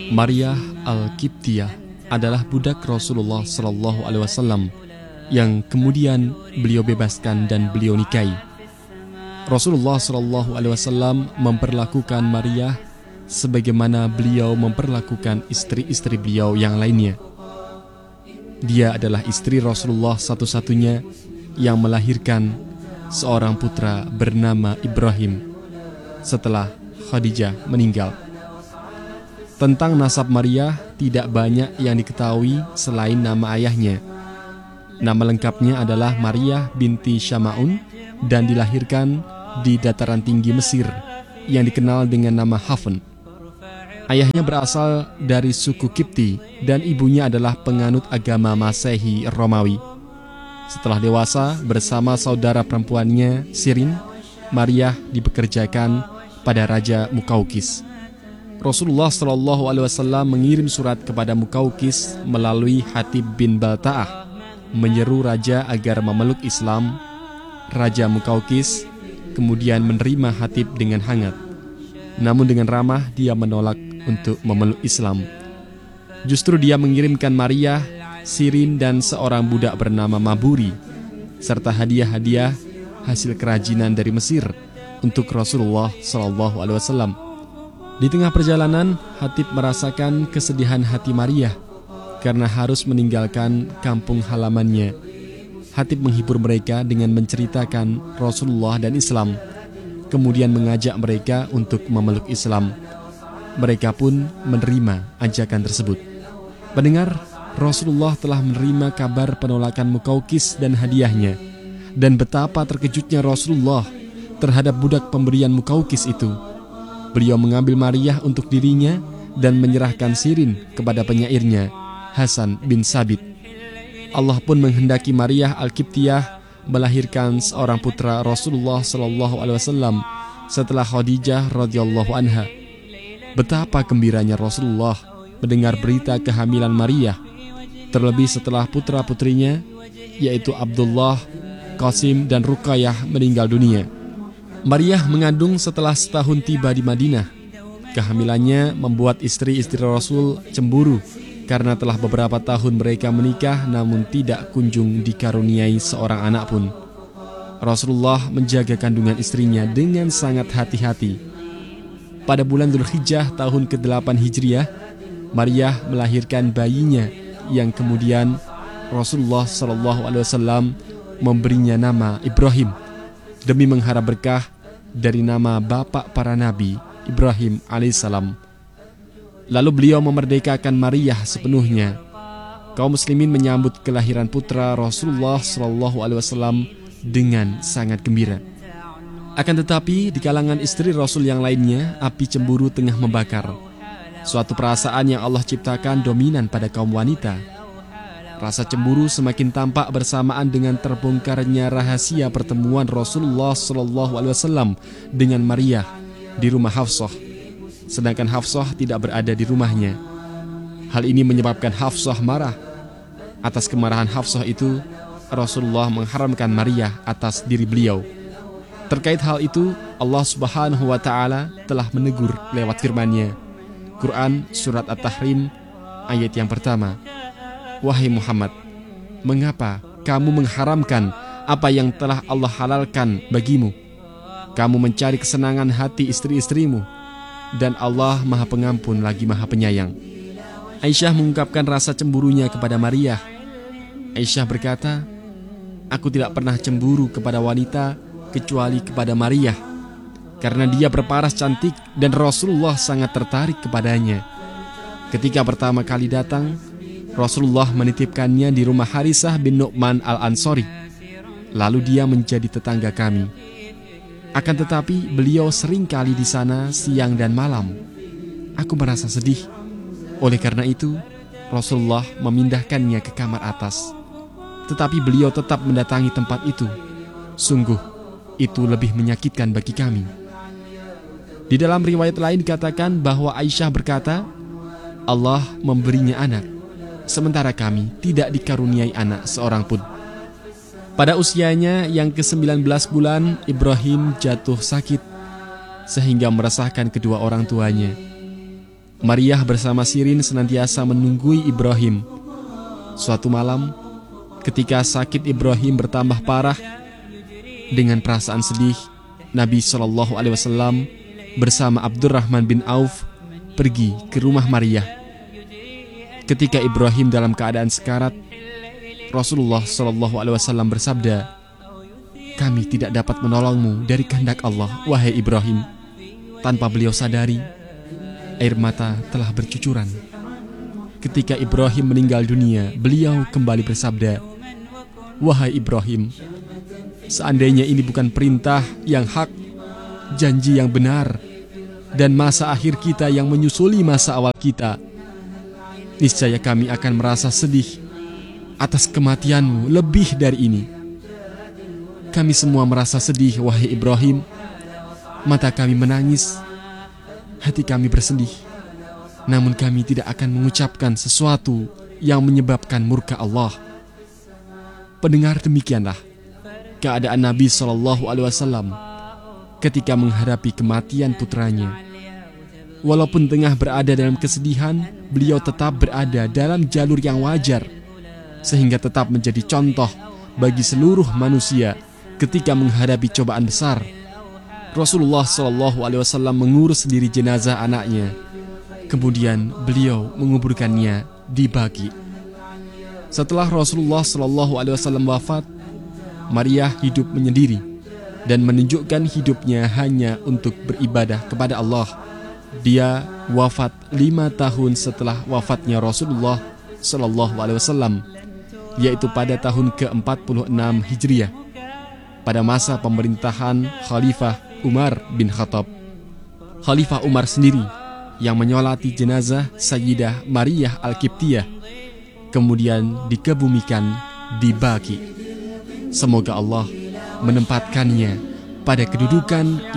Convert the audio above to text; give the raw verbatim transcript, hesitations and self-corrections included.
Maria Al-Qibtiyah adalah budak Rasulullah Shallallahu Alaihi Wasallam yang kemudian beliau bebaskan dan beliau nikahi. Rasulullah Shallallahu Alaihi Wasallam memperlakukan Maria sebagaimana beliau memperlakukan istri-istri beliau yang lainnya. Dia adalah istri Rasulullah satu-satunya yang melahirkan seorang putra bernama Ibrahim setelah Khadijah meninggal. Tentang nasab Maria tidak banyak yang diketahui selain nama ayahnya. Nama lengkapnya adalah Maria binti Syama'un dan dilahirkan di dataran tinggi Mesir yang dikenal dengan nama Hafn. Ayahnya berasal dari suku Qibti dan ibunya adalah penganut agama Masehi Romawi. Setelah dewasa bersama saudara perempuannya Sirin, Maria dipekerjakan pada Raja Mukaukis. Rasulullah Shallallahu Alaihi Wasallam mengirim surat kepada Mukaukis melalui Hatib bin Balta'ah menyeru raja agar memeluk Islam. Raja Mukaukis kemudian menerima Hatib dengan hangat. Namun dengan ramah dia menolak untuk memeluk Islam. Justru dia mengirimkan Maria, Sirin dan seorang budak bernama Maburi serta hadiah-hadiah hasil kerajinan dari Mesir untuk Rasulullah Shallallahu Alaihi Wasallam. Di tengah perjalanan, Hatib merasakan kesedihan hati Maria karena harus meninggalkan kampung halamannya. Hatib menghibur mereka dengan menceritakan Rasulullah dan Islam, kemudian mengajak mereka untuk memeluk Islam. Mereka pun menerima ajakan tersebut. Mendengar Rasulullah telah menerima kabar penolakan Mukaukis dan hadiahnya, dan betapa terkejutnya Rasulullah terhadap budak pemberian Mukaukis itu, beliau mengambil Maria untuk dirinya dan menyerahkan Sirin kepada penyairnya, Hasan bin Sabit. Allah pun menghendaki Maria Al-Qibtiyah melahirkan seorang putra Rasulullah Shallallahu Alaihi Wasallam setelah Khadijah radhiyallahu anha. Betapa gembiranya Rasulullah mendengar berita kehamilan Maria, terlebih setelah putra-putrinya yaitu Abdullah, Qasim dan Ruqayyah meninggal dunia. Maria mengandung setelah setahun tiba di Madinah. Kehamilannya membuat istri-istri Rasul cemburu karena telah beberapa tahun mereka menikah namun tidak kunjung dikaruniai seorang anak pun. Rasulullah menjaga kandungan istrinya dengan sangat hati-hati. Pada bulan Dzulhijjah tahun kedelapan Hijriah, Maria melahirkan bayinya yang kemudian Rasulullah Shallallahu Alaihi Wasallam memberinya nama Ibrahim demi mengharap berkah dari nama bapak para nabi, Ibrahim alaihissalam. Lalu beliau memerdekakan Maria sepenuhnya. Kaum muslimin menyambut kelahiran putra Rasulullah Shallallahu Alaihi Wasallam dengan sangat gembira. Akan tetapi di kalangan istri Rasul yang lainnya, api cemburu tengah membakar. Suatu perasaan yang Allah ciptakan dominan pada kaum wanita. Rasa cemburu semakin tampak bersamaan dengan terbongkarnya rahasia pertemuan Rasulullah Shallallahu Alaihi Wasallam dengan Maria di rumah Hafsah, sedangkan Hafsah tidak berada di rumahnya. Hal ini menyebabkan Hafsah marah. Atas kemarahan Hafsah itu, Rasulullah mengharamkan Maria atas diri beliau. Terkait hal itu, Allah Subhanahu wa Ta'ala telah menegur lewat firman-Nya. Quran Surat At-Tahrim ayat yang pertama. Wahai Muhammad, mengapa kamu mengharamkan apa yang telah Allah halalkan bagimu? Kamu mencari kesenangan hati istri-istrimu, dan Allah Maha Pengampun lagi Maha Penyayang. Aisyah mengungkapkan rasa cemburunya kepada Maria. Aisyah berkata, aku tidak pernah cemburu kepada wanita kecuali kepada Maria, karena dia berparas cantik dan Rasulullah sangat tertarik kepadanya. Ketika pertama kali datang, Rasulullah menitipkannya di rumah Harisah bin Nu'man al-Ansori. Lalu dia menjadi tetangga kami. Akan tetapi beliau sering kali di sana siang dan malam. Aku merasa sedih. Oleh karena itu, Rasulullah memindahkannya ke kamar atas. Tetapi beliau tetap mendatangi tempat itu. Sungguh, itu lebih menyakitkan bagi kami. Di dalam riwayat lain dikatakan bahwa Aisyah berkata, Allah memberinya anak, sementara kami tidak dikaruniai anak seorang pun. Pada usianya yang ke sembilan belas bulan, Ibrahim jatuh sakit sehingga meresahkan kedua orang tuanya. Maria bersama Sirin senantiasa menunggui Ibrahim. Suatu malam, ketika sakit Ibrahim bertambah parah, dengan perasaan sedih, Nabi shallallahu alaihi wasallam bersama Abdurrahman bin Auf pergi ke rumah Maria. Ketika Ibrahim dalam keadaan sekarat, Rasulullah shallallahu alaihi wasallam bersabda, "Kami tidak dapat menolongmu dari kehendak Allah, wahai Ibrahim." Tanpa beliau sadari, air mata telah bercucuran. Ketika Ibrahim meninggal dunia, beliau kembali bersabda, "Wahai Ibrahim, seandainya ini bukan perintah yang hak, janji yang benar, dan masa akhir kita yang menyusuli masa awal kita, niscaya kami akan merasa sedih atas kematianmu lebih dari ini. Kami semua merasa sedih, wahai Ibrahim. Mata kami menangis, hati kami bersedih, namun kami tidak akan mengucapkan sesuatu yang menyebabkan murka Allah." Pendengar, demikianlah keadaan Nabi shallallahu alaihi wasallam ketika menghadapi kematian putranya. Walaupun tengah berada dalam kesedihan, beliau tetap berada dalam jalur yang wajar, sehingga tetap menjadi contoh bagi seluruh manusia ketika menghadapi cobaan besar. Rasulullah shallallahu alaihi wasallam mengurus sendiri jenazah anaknya. Kemudian beliau menguburkannya di Baqi. Setelah Rasulullah shallallahu alaihi wasallam wafat, Maria hidup menyendiri dan menunjukkan hidupnya hanya untuk beribadah kepada Allah. Dia wafat lima tahun setelah wafatnya Rasulullah shallallahu alaihi wasallam, yaitu pada tahun ke empat puluh enam Hijriah, pada masa pemerintahan Khalifah Umar bin Khattab. Khalifah Umar sendiri yang menyolati jenazah Sayyidah Maria Al-Qibtiyah, kemudian dikebumikan di Baqi. Semoga Allah menempatkannya pada kedudukan